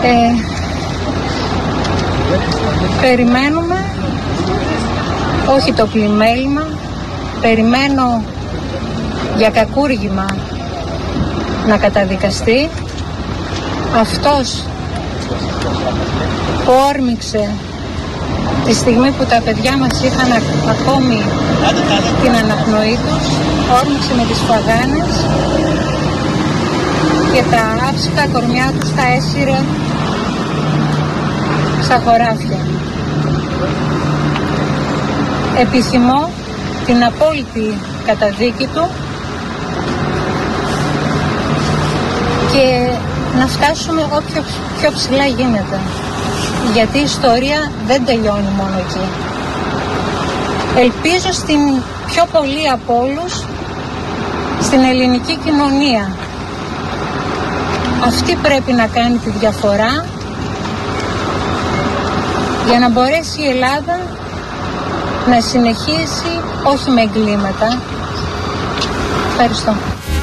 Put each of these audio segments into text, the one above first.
Περιμένουμε, όχι το πλημέλημα, περιμένω για κακούργημα να καταδικαστεί αυτός που όρμηξε τη στιγμή που τα παιδιά μας είχαν ακόμη την αναπνοή τους, όρμηξε με τις φαγάνες και τα άψυχα κορμιά τους τα έσυρε στα χωράφια. Επιθυμώ την απόλυτη καταδίκη του και να φτάσουμε όποιο πιο ψηλά γίνεται. Γιατί η ιστορία δεν τελειώνει μόνο εκεί. Ελπίζω στην πιο πολύ από όλους στην ελληνική κοινωνία. Αυτή πρέπει να κάνει τη διαφορά για να μπορέσει η Ελλάδα να συνεχίσει όχι με εγκλήματα. Ευχαριστώ.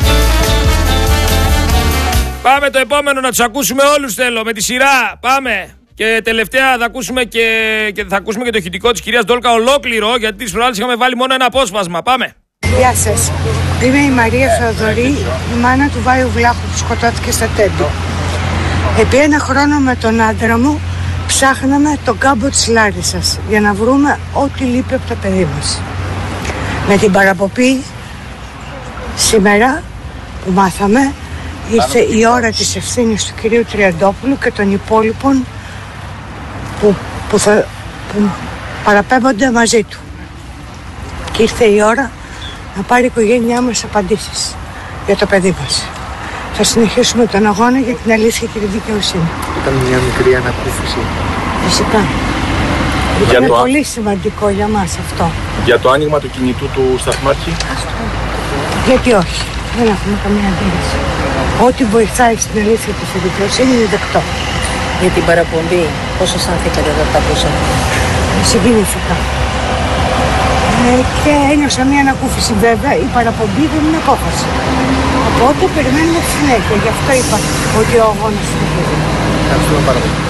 Πάμε το επόμενο να τους ακούσουμε όλους, θέλω, με τη σειρά. Πάμε. Και τελευταία θα ακούσουμε και το ηχητικό της κυρίας Ντόλκα ολόκληρο, γιατί τις προάλλες είχαμε βάλει μόνο ένα απόσπασμα. Πάμε. Γεια σας. Είμαι η Μαρία Θεοδωρή, η μάνα του Βάιου Βλάχου που σκοτώθηκε στα Τέντη. Επί ένα χρόνο με τον άντρα μου ψάχναμε τον κάμπο της Λάρισσας για να βρούμε ό,τι λείπει από το παιδί μας. Με την παραπομπή σήμερα που μάθαμε, ήρθε η ώρα της ευθύνης του κυρίου Τριαντόπουλου και των υπόλοιπων που παραπέμπονται μαζί του. Και ήρθε η ώρα να πάρει η οικογένειά μας απαντήσεις για το παιδί μας. Θα συνεχίσουμε τον αγώνα για την αλήθεια και τη δικαιοσύνη. Ήταν μια μικρή ανακούφιση. Φυσικά. Είναι πολύ σημαντικό για μας αυτό. Για το άνοιγμα του κινητού του σταθμάρχη. Γιατί όχι. Δεν έχουμε καμία αντίρρηση. Ό,τι βοηθάει στην αλήθεια και στη δικαιοσύνη είναι δεκτό. Για την παραπομπή, πώς αισθανθήκατε όταν τα ακούσατε? Συγκινήθηκα. Και ένιωσα μια ανακούφιση, βέβαια. Η παραπομπή δεν είναι απόφαση. Οπότε περιμένουμε τη συνέχεια. Γι' αυτό είπα ότι ο αγώνας συνεχίζει. Ευχαριστούμε πάρα πολύ.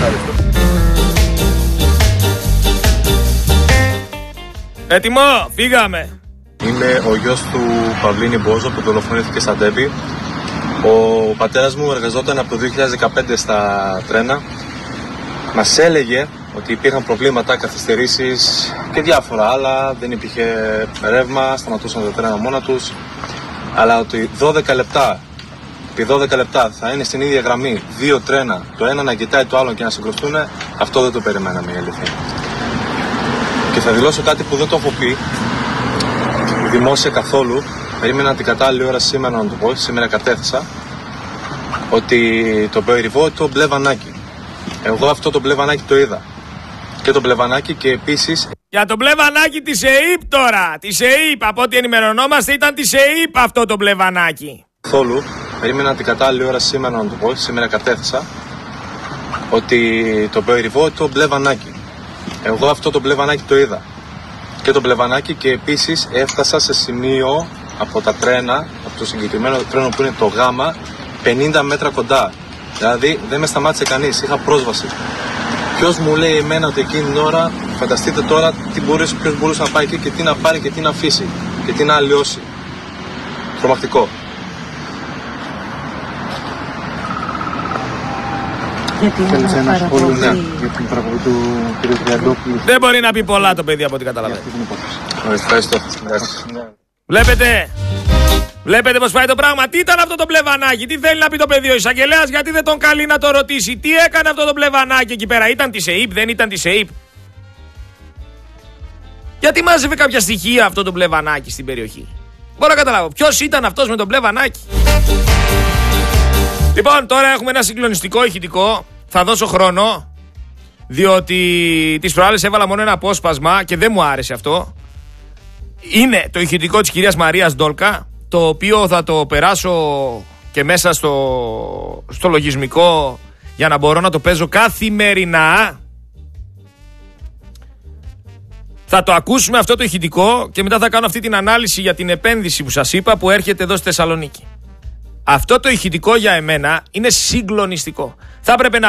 Έτοιμο, φύγαμε. Είμαι ο γιος του Παυλίνη Μπόζο που δολοφονήθηκε στα Τέμπη. Ο πατέρας μου εργαζόταν από το 2015 στα τρένα. Μας έλεγε ότι υπήρχαν προβλήματα, καθυστερήσεις και διάφορα άλλα. Δεν υπήρχε ρεύμα, σταματούσαν τα τρένα μόνα τους. Αλλά ότι 12 λεπτά, επί 12 λεπτά θα είναι στην ίδια γραμμή δύο τρένα, το ένα να κοιτάει το άλλο και να συγκρουστούν, αυτό δεν το περιμέναμε, η αλήθεια. Και θα δηλώσω κάτι που δεν το έχω πει δημόσια καθόλου. Περίμενα την κατάλληλη ώρα σήμερα να το πω, σήμερα κατέθεσα, ότι το περιβόητο μπλε βανάκι. Εγώ αυτό το μπλε βανάκι το είδα. Και το μπλε βανάκι και επίσης... Για το μπλε βανάκι της ΕΥΠ τώρα. Της ΕΥΠ, από ό,τι ενημερωνόμαστε, ήταν της ΕΥΠ αυτό το μπλε βανάκι. Καθόλου. Περίμενα την κατάλληλη ώρα σήμερα να το πω, σήμερα κατέθεσα, ότι το περιβόητο μπλε βανάκι. Εγώ αυτό το μπλε βανάκι το είδα. Και το μπλε βανάκι και επίσης έφτασα σε σημείο από τα τρένα, από το συγκεκριμένο τρένο που είναι το Γάμα, 50 μέτρα κοντά. Δηλαδή δεν με σταμάτησε κανείς, είχα πρόσβαση. Ποιος μου λέει εμένα ότι εκείνη την ώρα, φανταστείτε τώρα ποιος μπορούσε να πάει εκεί και τι να πάρει και τι να αφήσει και τι να αλλοιώσει. Τρομακτικό. Θέλεις ένα σχόλιο για την παραπομπή του κ. Τριαντόπουλου? Δεν μπορεί να πει πολλά το παιδί από ό,τι καταλαβαίνω. Ευχαριστώ. Βλέπετε πως πάει το πράγμα. Τι ήταν αυτό το μπλε βανάκι, τι θέλει να πει το παιδί ο εισαγγελέας, γιατί δεν τον καλεί να το ρωτήσει. Τι έκανε αυτό το μπλε βανάκι εκεί πέρα, ήταν της ΕΥΠ, δεν ήταν της ΕΥΠ? Γιατί μάζευε κάποια στοιχεία αυτό το μπλε βανάκι στην περιοχή? Μπορώ να καταλάβω ποιος ήταν αυτός με το μπλε βανάκι. Λοιπόν, τώρα έχουμε ένα συγκλονιστικό ηχητικό. Θα δώσω χρόνο, διότι τις προάλλες έβαλα μόνο ένα απόσπασμα και δεν μου άρεσε αυτό. Είναι το ηχητικό της κυρίας Μαρίας Ντόλκα, το οποίο θα το περάσω και μέσα στο λογισμικό για να μπορώ να το παίζω καθημερινά. Θα το ακούσουμε αυτό το ηχητικό και μετά θα κάνω αυτή την ανάλυση για την επένδυση που σας είπα που έρχεται εδώ στη Θεσσαλονίκη. Αυτό το ηχητικό για εμένα είναι συγκλονιστικό. Θα έπρεπε να